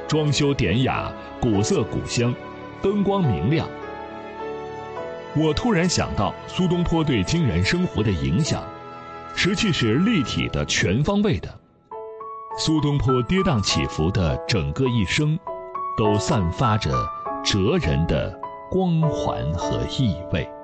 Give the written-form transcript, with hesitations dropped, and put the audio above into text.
装修典雅，古色古香，灯光明亮。我突然想到苏东坡对金人生活的影响，实际是立体的、全方位的。苏东坡跌宕起伏的整个一生，都散发着哲人的光环和意味。